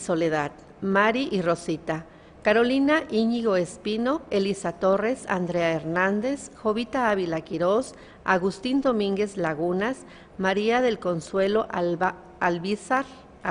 Soledad, Mari y Rosita, Carolina Íñigo Espino, Elisa Torres, Andrea Hernández, Jovita Ávila Quirós, Agustín Domínguez Lagunas, María del Consuelo Albizar,